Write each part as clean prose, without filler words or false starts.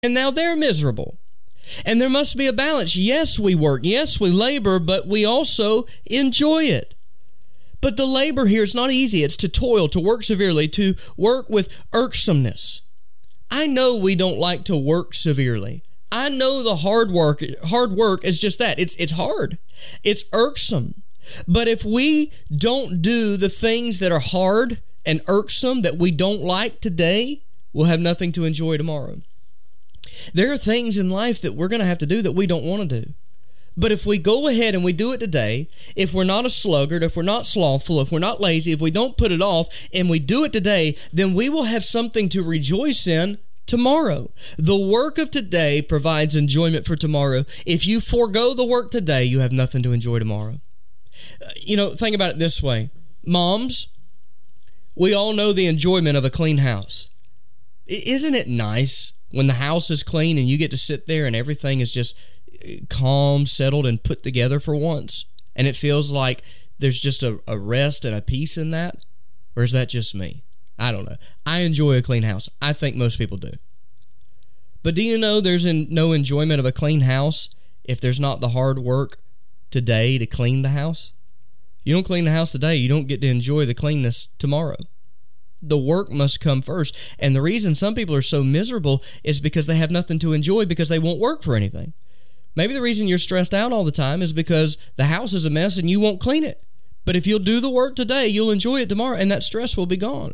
and now they're miserable. And there must be a balance. Yes, we work. Yes, we labor, but we also enjoy it. But the labor here is not easy. It's to toil, to work severely, to work with irksomeness. I know we don't like to work severely. I know the hard work is just that. It's hard. It's irksome. But if we don't do the things that are hard and irksome that we don't like today, we'll have nothing to enjoy tomorrow. There are things in life that we're going to have to do that we don't want to do. But if we go ahead and we do it today, if we're not a sluggard, if we're not slothful, if we're not lazy, if we don't put it off and we do it today, then we will have something to rejoice in tomorrow. The work of today provides enjoyment for tomorrow. If you forego the work today, you have nothing to enjoy tomorrow. Think about it this way. Moms, we all know the enjoyment of a clean house. Isn't it nice when the house is clean and you get to sit there and everything is just calm, settled, and put together for once? And it feels like there's just a rest and a peace in that? Or is that just me? I don't know. I enjoy a clean house. I think most people do. But do you know there's no enjoyment of a clean house if there's not the hard work today to clean the house? You don't clean the house today, you don't get to enjoy the cleanness tomorrow. The work must come first. And the reason some people are so miserable is because they have nothing to enjoy because they won't work for anything. Maybe the reason you're stressed out all the time is because the house is a mess and you won't clean it. But if you'll do the work today, you'll enjoy it tomorrow, and that stress will be gone.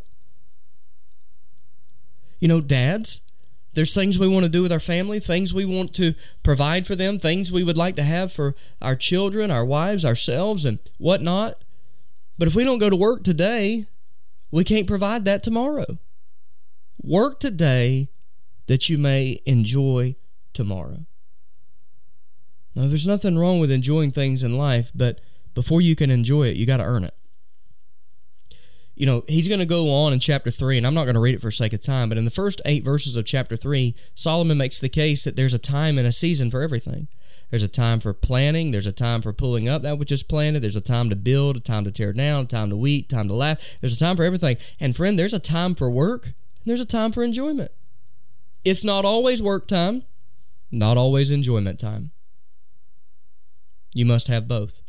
Dads, there's things we want to do with our family, things we want to provide for them, things we would like to have for our children, our wives, ourselves, and whatnot. But if we don't go to work today, we can't provide that tomorrow. Work today that you may enjoy tomorrow. Now, there's nothing wrong with enjoying things in life, but before you can enjoy it, you got to earn it. He's going to go on in chapter 3, and I'm not going to read it for sake of time, but in the first 8 verses of chapter 3, Solomon makes the case that there's a time and a season for everything. There's a time for planting. There's a time for pulling up that which is planted. There's a time to build, a time to tear down, a time to weep, time to laugh. There's a time for everything. And friend, there's a time for work, and there's a time for enjoyment. It's not always work time, not always enjoyment time. You must have both.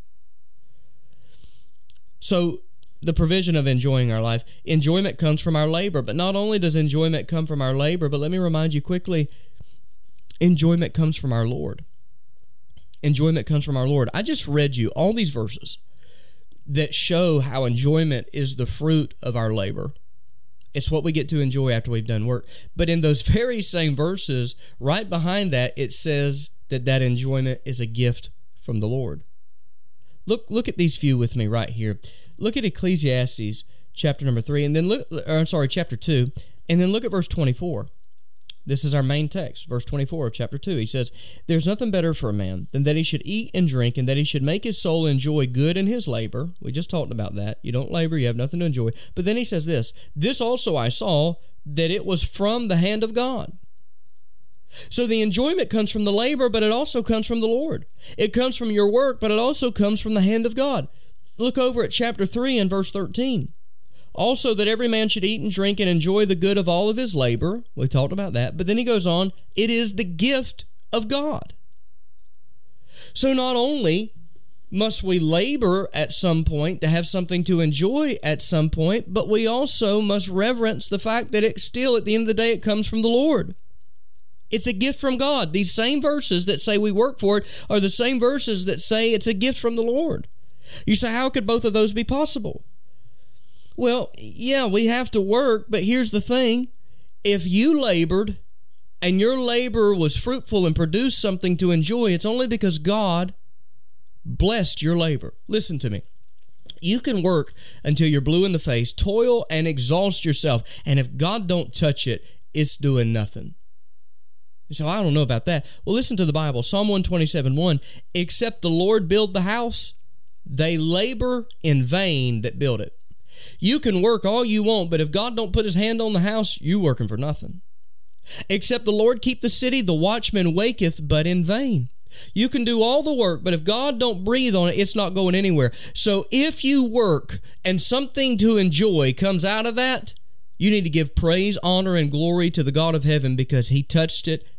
So, the provision of enjoying our life. Enjoyment comes from our labor, but not only does enjoyment come from our labor, but let me remind you quickly, enjoyment comes from our Lord. Enjoyment comes from our Lord. I just read you all these verses that show how enjoyment is the fruit of our labor. It's what we get to enjoy after we've done work. But in those very same verses, right behind that, it says that enjoyment is a gift from the Lord. Look at these few with me right here. Look at Ecclesiastes chapter number 3, and then chapter 2, and then look at verse 24. This is our main text, verse 24 of chapter 2. He says, "There's nothing better for a man than that he should eat and drink, and that he should make his soul enjoy good in his labor." We just talked about that. You don't labor, you have nothing to enjoy. But then he says this also I saw, that it was from the hand of God. So the enjoyment comes from the labor, but it also comes from the Lord. It comes from your work, but it also comes from the hand of God. Look over at chapter 3 and verse 13. "Also that every man should eat and drink and enjoy the good of all of his labor." We talked about that. But then he goes on, "It is the gift of God." So not only must we labor at some point to have something to enjoy at some point, but we also must reverence the fact that it still, at the end of the day, it comes from the Lord. It's a gift from God. These same verses that say we work for it are the same verses that say it's a gift from the Lord. You say, how could both of those be possible? Well, yeah, we have to work, but here's the thing. If you labored and your labor was fruitful and produced something to enjoy, it's only because God blessed your labor. Listen to me. You can work until you're blue in the face, toil and exhaust yourself, and if God don't touch it, it's doing nothing. So I don't know about that. Well, listen to the Bible. Psalm 127:1, "Except the Lord build the house, they labor in vain that build it." You can work all you want, but if God don't put his hand on the house, you working for nothing. "Except the Lord keep the city, the watchman waketh, but in vain." You can do all the work, but if God don't breathe on it, it's not going anywhere. So if you work and something to enjoy comes out of that, you need to give praise, honor, and glory to the God of heaven because he touched it